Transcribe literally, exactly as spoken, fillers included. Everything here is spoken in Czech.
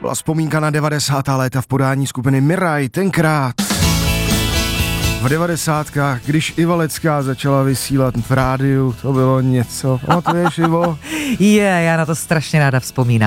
Byla vzpomínka na devadesátá léta v podání skupiny Miraj, tenkrát v devadesátkách, když Iva Lecká začala vysílat v rádiu, to bylo něco. Pamatuješ, Ivo? Je, já na to strašně ráda vzpomínám.